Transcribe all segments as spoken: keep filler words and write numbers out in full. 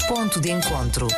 Ponto de encontro.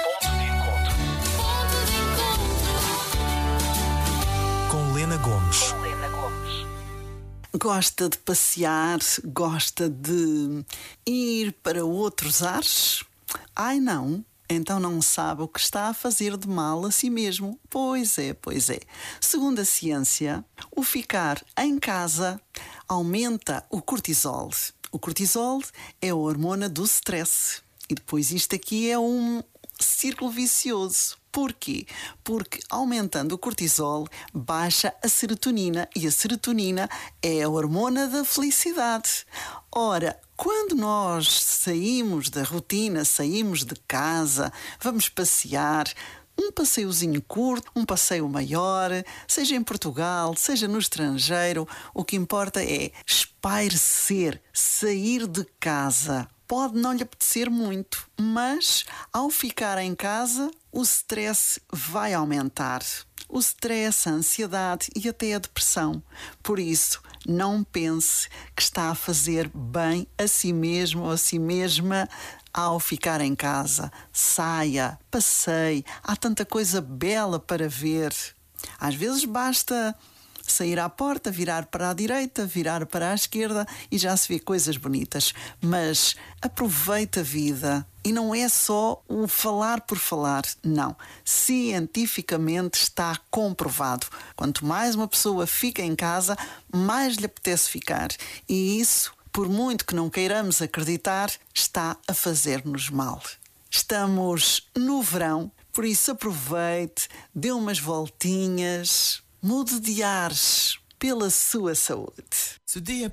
Com Lena Gomes. Gosta de passear? Gosta de ir para outros ares? Ai não, então não sabe o que está a fazer de mal a si mesmo. Pois é, pois é. Segundo a ciência, o ficar em casa aumenta o cortisol. O cortisol é a hormona do stress. E depois isto aqui é um círculo vicioso. Porquê? Porque aumentando o cortisol, baixa a serotonina e a serotonina é a hormona da felicidade. Ora, quando nós saímos da rotina, saímos de casa, vamos passear, um passeiozinho curto, um passeio maior, seja em Portugal, seja no estrangeiro, o que importa é espairecer, sair de casa. Pode não lhe apetecer muito, mas ao ficar em casa, o stress vai aumentar. O stress, a ansiedade e até a depressão. Por isso, não pense que está a fazer bem a si mesmo ou a si mesma ao ficar em casa. Saia, passeie, há tanta coisa bela para ver. Às vezes basta sair à porta, virar para a direita, virar para a esquerda e já se vê coisas bonitas. Mas aproveita a vida. E não é só o falar por falar, não. Cientificamente está comprovado. Quanto mais uma pessoa fica em casa, mais lhe apetece ficar. E isso, por muito que não queiramos acreditar, está a fazer-nos mal. Estamos no verão, por isso aproveite, dê umas voltinhas, mude de ares pela sua saúde.